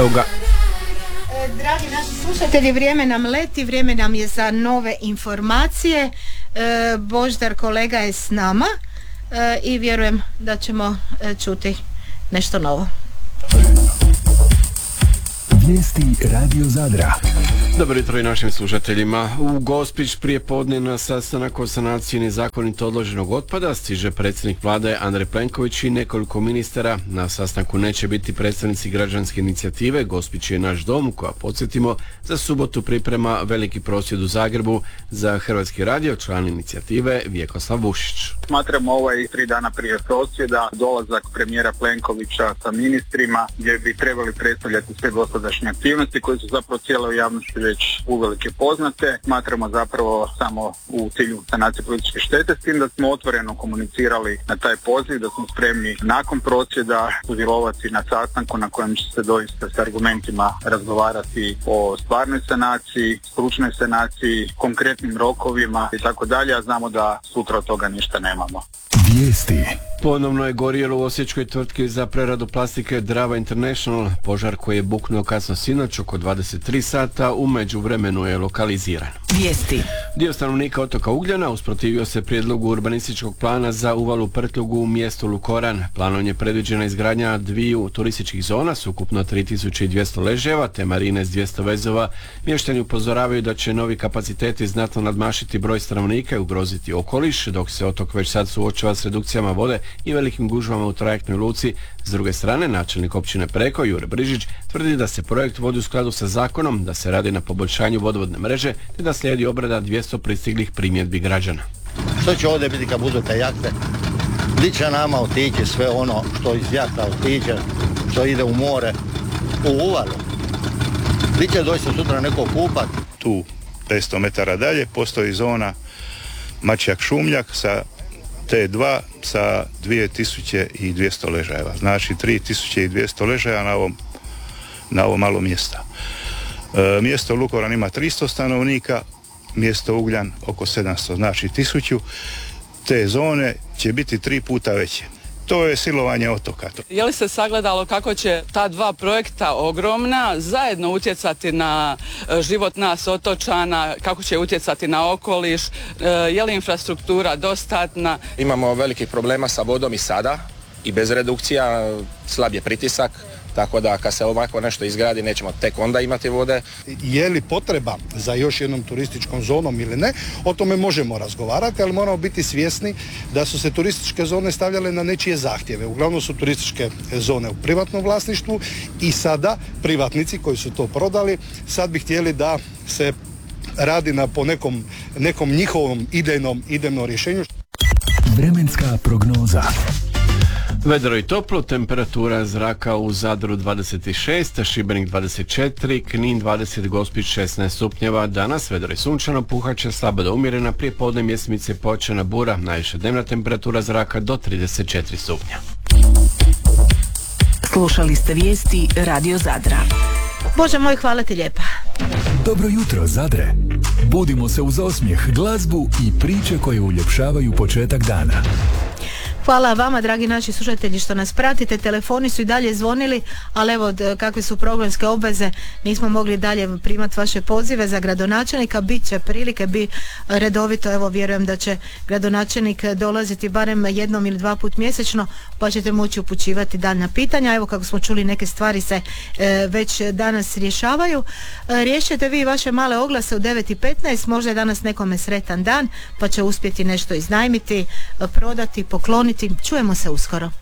Evo ga. Dragi naši slušatelji, vrijeme nam leti, vrijeme nam je za nove informacije. Božidar kolega je s nama i vjerujem da ćemo čuti nešto novo. Vijesti Radio Zadra. Dobro jutro i našim slušateljima. U Gospić prije podne na sastanak o sanaciji nezakonito odloženog otpada stiže predsjednik vlade Andrej Plenković i nekoliko ministara. Na sastanku neće biti predstavnici građanske inicijative Gospić je naš dom, koja, podsjetimo, za subotu priprema veliki prosvjed u Zagrebu. Za Hrvatski radio član inicijative Vjekoslav Vušić. Smatramo 3 dana prije prosvjeda dolazak premijera Plenkovića sa ministrima gdje bi trebali predstavljati sve dosadašnje aktivnosti koje su zapravo cijeloj javnosti već uvelike poznate. Smatramo zapravo samo u cilju sanacije političke štete, s tim da smo otvoreno komunicirali na taj poziv, da smo spremni nakon prosvjeda sudjelovati na sastanku na kojem će se doista s argumentima razgovarati o stvarnoj sanaciji, stručnoj sanaciji, konkretnim rokovima i tako dalje, a znamo da sutra od toga ništa nemamo. Vijesti. Ponovno je gorjelo u osječkoj tvrtki za preradu plastike Drava International. Požar koji je buknuo kasno sinoć oko 23 sata u međuvremenu je lokaliziran. Vijesti. Dio stanovnika otoka Ugljana usprotivio se prijedlogu urbanističkog plana za uvalu Prtljugu u mjestu Lukoran. Planom je predviđena izgradnja 2 turističkih zona s ukupno 3200 ležajeva te marine s 200 vezova. Mještani upozoravaju da će novi kapaciteti znatno nadmašiti broj stanovnika i ugroziti okoliš, dok se otok već sad suočava s redukcijama vode i velikim gužvama u trajektnoj luci. S druge strane, načelnik općine Preko, Jure Brižić, tvrdi da se projekt vodi u skladu sa zakonom, da se radi na poboljšanju vodovodne mreže te da slijedi obrada 200 pristiglih primjedbi građana. Što će ovdje biti kad budu te jahte? Gdje će nama otići sve ono što iz jahta otiđe, što ide u more, u uvalu? Gdje će doći se sutra neko kupat? Tu 500 metara dalje postoji zona Mačjak-Šumljak sa T2 sa 2200 ležajeva. Znači 3200 ležaja na ovo malo mjesta. Mjesto Lukoran ima 300 stanovnika, mjesto Ugljan oko 700, znači 1000. Te zone će biti 3 puta veće. To je silovanje otoka. Je li se sagledalo kako će ta 2 projekta ogromna zajedno utjecati na život nas otočana, kako će utjecati na okoliš, je li infrastruktura dostatna? Imamo velikih problema sa vodom i sada i bez redukcija, slab je pritisak. Tako da kad se ovako nešto izgradi nećemo tek onda imati vode. Je li potreba za još jednom turističkom zonom ili ne, o tome možemo razgovarati, ali moramo biti svjesni da su se turističke zone stavljale na nečije zahtjeve. Uglavnom su turističke zone u privatnom vlasništvu i sada privatnici koji su to prodali sad bi htjeli da se radi po nekom njihovom idejnom rješenju. Vremenska prognoza. Vedro i toplo, temperatura zraka u Zadru 26, Šibenik 24, Knin 20, Gospić 16 stupnjeva. Danas vedro i sunčano, puhaće slabo do umjerena, prije podne mjesemice počena bura, najviša dnevna temperatura zraka do 34 stupnja. Slušali ste vijesti Radio Zadra. Bože moj, hvala ti lijepa. Dobro jutro, Zadre. Budimo se uz osmijeh, glazbu i priče koje uljepšavaju početak dana. Hvala vama, dragi naši slušatelji, što nas pratite. Telefoni su i dalje zvonili, ali evo kakve su programske obveze, nismo mogli dalje primati vaše pozive za gradonačelnika. Bit će prilike, redovito, evo vjerujem da će gradonačelnik dolaziti barem jednom ili 2 puta mjesečno, pa ćete moći upućivati daljnja pitanja. Evo, kako smo čuli, neke stvari se već danas rješavaju. Riješite vi vaše male oglase u 9:15, možda je danas nekome sretan dan, pa će uspjeti nešto iznajmiti, prodati, pokloniti. Čujemo se uskoro.